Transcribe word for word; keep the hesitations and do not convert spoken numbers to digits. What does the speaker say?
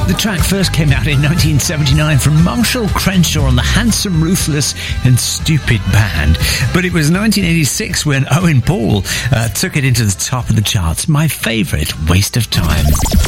The track first came out in nineteen seventy-nine from Marshall Crenshaw on the Handsome, Ruthless and Stupid Band. But it was nineteen eighty-six when Owen Paul uh, took it into the top of the charts. My favourite, Waste of Time.